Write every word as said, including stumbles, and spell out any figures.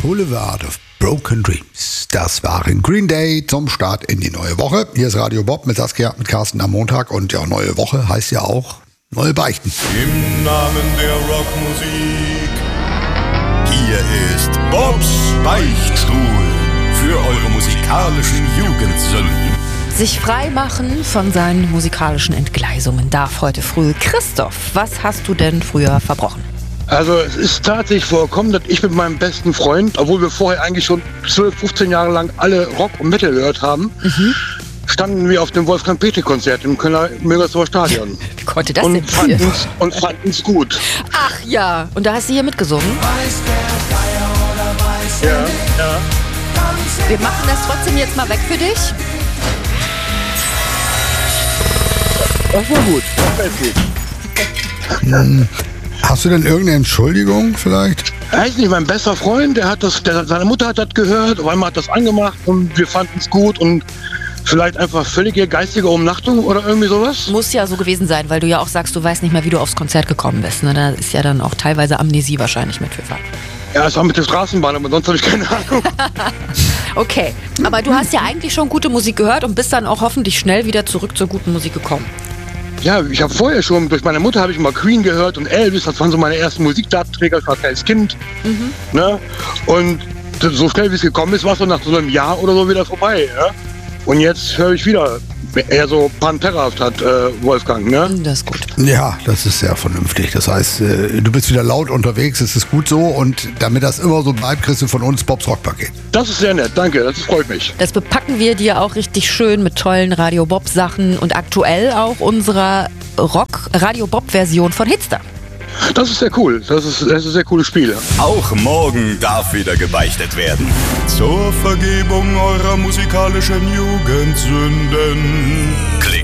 Boulevard of Broken Dreams. Das waren Green Day zum Start in die neue Woche. Hier ist Radio Bob mit Saskia, mit Carsten am Montag. Und ja, neue Woche heißt ja auch neue Beichten. Im Namen der Rockmusik. Hier ist Bobs Beichtstuhl für eure musikalischen Jugendsünden. Sich freimachen von seinen musikalischen Entgleisungen darf heute früh Christoph. Was hast du denn früher verbrochen? Also es ist tatsächlich vorgekommen, dass ich mit meinem besten Freund, obwohl wir vorher eigentlich schon zwölf, fünfzehn Jahre lang alle Rock und Metal gehört haben, mhm. standen wir auf dem Wolfgang Petri-Konzert im Kölner Müngersdorfer Stadion. Wie konnte das und denn fanden's, Und fanden es gut. Ach ja, und da hast du hier mitgesungen? Ja, ja. Wir machen das trotzdem jetzt mal weg für dich. Das war gut, das war gut. Hast du denn irgendeine Entschuldigung vielleicht? Weiß nicht, mein bester Freund, der hat das, der, seine Mutter hat das gehört, auf einmal hat das angemacht und wir fanden es gut und vielleicht einfach völlige geistige Umnachtung oder irgendwie sowas. Muss ja so gewesen sein, weil du ja auch sagst, du weißt nicht mehr, wie du aufs Konzert gekommen bist. Ne? Da ist ja dann auch teilweise Amnesie wahrscheinlich mit für. Ja, es war mit der Straßenbahn, aber sonst habe ich keine Ahnung. Okay, aber du hast ja eigentlich schon gute Musik gehört und bist dann auch hoffentlich schnell wieder zurück zur guten Musik gekommen. Ja, ich habe vorher schon, durch meine Mutter habe ich mal Queen gehört und Elvis, das waren so meine ersten Musikdatenträger, ich war als Kind. Mhm. Ne? Und so schnell wie es gekommen ist, war es so nach so einem Jahr oder so wieder vorbei. Ja? Und jetzt höre ich wieder, eher so panterhaft hat äh, Wolfgang. Ne? Das ist gut. Ja, das ist sehr vernünftig. Das heißt, äh, du bist wieder laut unterwegs, es ist gut so und damit das immer so bleibt, kriegst du von uns Bobs Rockpaket. Das ist sehr nett, danke, das freut mich. Das bepacken wir dir auch richtig schön mit tollen Radio Bob Sachen und aktuell auch unserer Rock Radio Bob Version von Hitster. Das ist sehr cool, das ist, das ist ein sehr cooles Spiel. Auch morgen darf wieder gebeichtet werden. Zur Vergebung eurer musikalischen Jugendsünden. Klingt